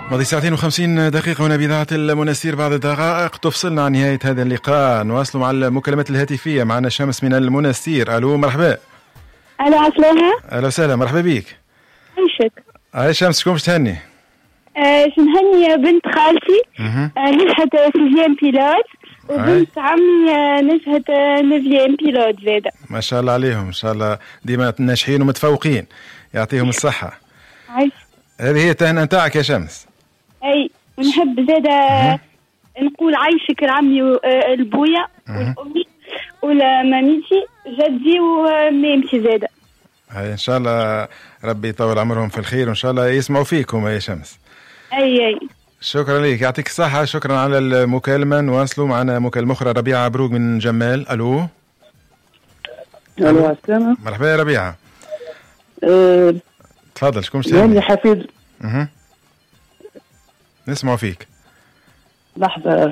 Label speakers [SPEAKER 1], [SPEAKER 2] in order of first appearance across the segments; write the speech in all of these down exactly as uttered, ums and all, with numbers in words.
[SPEAKER 1] ماضي ساعتين وخمسين دقيقة هنا بإذاعة المنستير. بعد دقائق تفصلنا عن نهاية هذا اللقاء. نواصل مع المكالمات الهاتفية. معنا شمس من المنستير. ألو مرحبا.
[SPEAKER 2] ألو عسلامة.
[SPEAKER 1] أهلا وسهلا مرحبا بيك.
[SPEAKER 2] عيشك.
[SPEAKER 1] هاي شمس شكون باش تهني؟
[SPEAKER 2] آه نهني بنت خالتي آه نجحت سيزيام بيلوت، وبنت عمي آه نجحت نوفيام بيلوت زادة.
[SPEAKER 1] ما شاء الله عليهم، إن شاء الله ديما ناجحين ومتفوقين، يعطيهم الصحة.
[SPEAKER 2] عايش.
[SPEAKER 1] هذه هي التهنئة نتاعك يا شمس.
[SPEAKER 2] أي ونحب زادة نقول عايشك لعمي والبويا والأمي ولماميتي جدي ومامتي زادة.
[SPEAKER 1] هاي إن شاء الله ربي يطول عمرهم في الخير، وإن شاء الله يسمعوا فيكم يا شمس.
[SPEAKER 2] أي أي
[SPEAKER 1] شكرا لك، يعطيك الصحة. شكرا على المكالمة. نواصلوا معنا مكالمة أخرى. ربيعة عبروق من جمال. ألو.
[SPEAKER 3] ألو السلام.
[SPEAKER 1] مرحبا يا ربيعة.
[SPEAKER 3] أه...
[SPEAKER 1] تفضل شكون
[SPEAKER 3] شتاني؟ يعني حفيد.
[SPEAKER 1] اها نسمعوا فيك.
[SPEAKER 3] لحظة.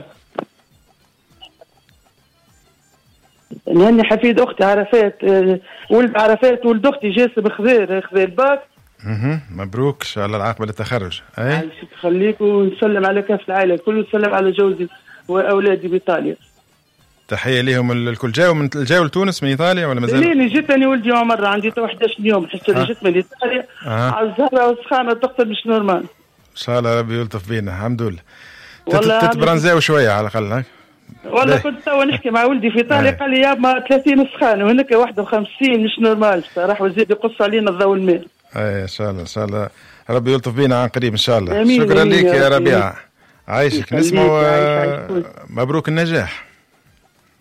[SPEAKER 3] لأني حفيد أختي عرفات، ولد عرفات ولد أختي جاسم خضير خذا الباك.
[SPEAKER 1] اها مبروك إن شاء الله العاقبة للتخرج. أي
[SPEAKER 3] عايشك خليك، ونسلم على كافة العائلة الكل، ونسلم على جوزي وأولادي بإيطاليا.
[SPEAKER 1] تحية ليهم الكل. جاوا من جاوا لتونس من إيطاليا ولا مازال؟
[SPEAKER 3] ليني جتني ولدي مرة عندي تو إحدى عشر يوم، حسيت آه. جت من إيطاليا آه. على الزهرة والسخانة تقتل مش نورمال.
[SPEAKER 1] إن شاء الله ربي يلطف بينا. الحمد لله. تتبرنزاو شوية على الأقل.
[SPEAKER 3] والله كنت توا نحكي مع ولدي في إيطاليا قال لي يابا ثلاثين سخانة وهناك واحد وخمسين مش نورمال. راح وزيد يقص علينا الضوء الماء. أي
[SPEAKER 1] إن شاء الله إن شاء الله ربي يلطف بينا عن قريب إن شاء الله. شكرا لك يا ربيعة. عايشك. نسمعوا مبروك النجاح.